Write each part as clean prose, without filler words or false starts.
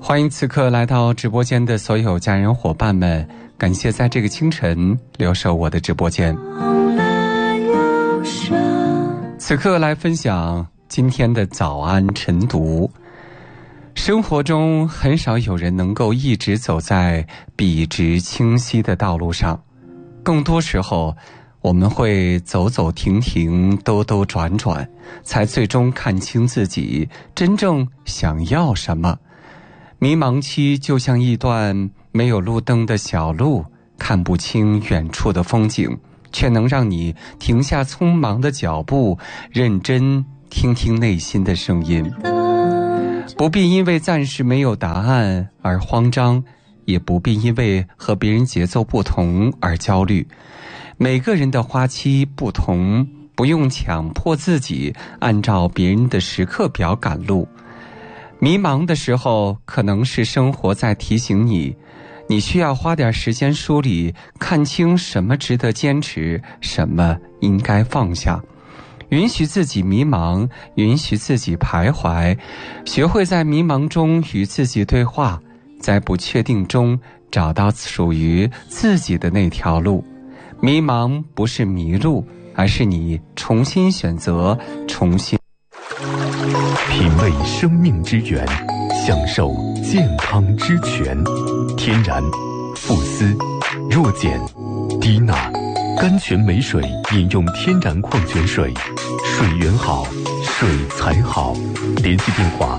欢迎此刻来到直播间的所有家人伙伴们，感谢在这个清晨留守我的直播间。此刻来分享今天的早安晨读。生活中很少有人能够一直走在笔直清晰的道路上，更多时候我们会走走停停，兜兜转转，才最终看清自己真正想要什么。迷茫期就像一段没有路灯的小路，看不清远处的风景，却能让你停下匆忙的脚步，认真听听内心的声音。不必因为暂时没有答案而慌张，也不必因为和别人节奏不同而焦虑。每个人的花期不同，不用强迫自己按照别人的时刻表赶路。迷茫的时候，可能是生活在提醒你，你需要花点时间梳理，看清什么值得坚持，什么应该放下。允许自己迷茫，允许自己徘徊，学会在迷茫中与自己对话，在不确定中找到属于自己的那条路。迷茫不是迷路，而是你重新选择，重新品味生命之源，享受健康之泉。天然、馥斯、弱碱、低钠、甘泉美水，饮用天然矿泉水，水源好，水才好。联系电话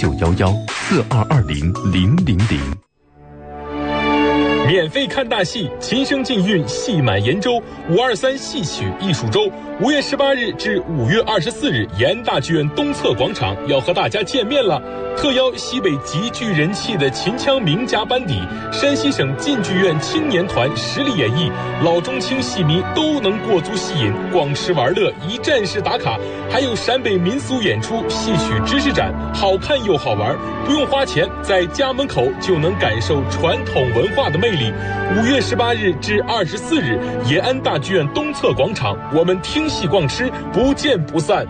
0911422000。 免费看大戏，琴声禁韵，戏满延州523戏曲艺术周，5月18日至5月24日，延安大剧院东侧广场要和大家见面了。特邀西北极具人气的秦腔名家班底，山西省晋剧院青年团实力演绎，老中青戏迷都能过足戏瘾，逛吃玩乐，一站式打卡。还有陕北民俗演出、戏曲知识展，好看又好玩，不用花钱，在家门口就能感受传统文化的魅力。5月18日至24日，延安大剧院东侧广场，我们听戏逛吃，不见不散。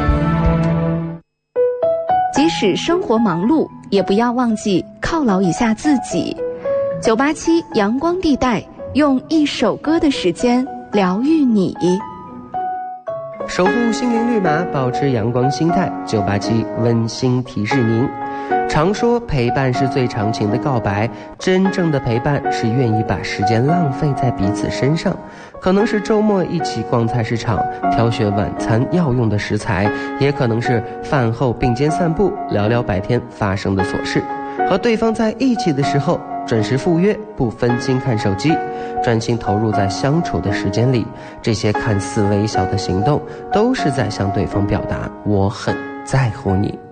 即使生活忙碌，也不要忘记犒劳一下自己。987阳光地带，用一首歌的时间疗愈你。 守护心灵绿码，保持阳光心态。987温馨提示您：常说陪伴是最长情的告白，真正的陪伴是愿意把时间浪费在彼此身上。可能是周末一起逛菜市场，挑选晚餐要用的食材，也可能是饭后并肩散步，聊聊白天发生的琐事。和对方在一起的时候，准时赴约，不分心看手机，专心投入在相处的时间里。这些看似微小的行动，都是在向对方表达我很在乎你。